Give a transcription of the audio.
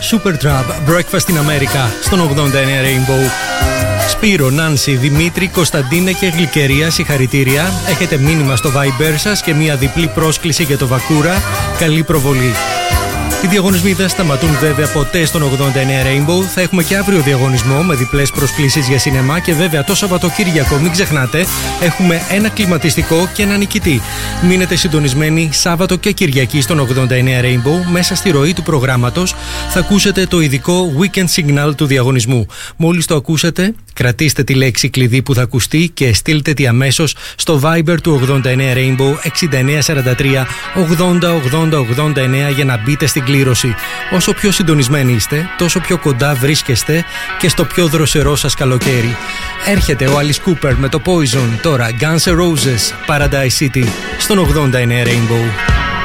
Supertramp, Breakfast in America, στον 89 Rainbow. Σπύρο, Νάνση, Δημήτρη, Κωνσταντίνε και Γλυκερία, συγχαρητήρια. Έχετε μήνυμα στο Viber σας και μια διπλή πρόσκληση για το Βακούρα. Καλή προβολή. Οι διαγωνισμοί δεν σταματούν βέβαια ποτέ στον 89 Rainbow. Θα έχουμε και αύριο διαγωνισμό με διπλές προσκλήσεις για σινεμά και βέβαια το Σαββατοκύριακο, μην ξεχνάτε, έχουμε ένα κλιματιστικό και ένα νικητή. Μείνετε συντονισμένοι Σάββατο και Κυριακή στον 89 Rainbow. Μέσα στη ροή του προγράμματος θα ακούσετε το ειδικό Weekend Signal του διαγωνισμού. Μόλις το ακούσετε, κρατήστε τη λέξη κλειδί που θα ακουστεί και στείλτε τη αμέσως στο Viber του 89 Rainbow 6943 80 89 για να μπείτε στην κλήρωση. Όσο πιο συντονισμένοι είστε, τόσο πιο κοντά βρίσκεστε και στο πιο δροσερό σας καλοκαίρι. Έρχεται ο Alice Cooper με το Poison, τώρα Guns N' Roses, Paradise City, στον 89 Rainbow.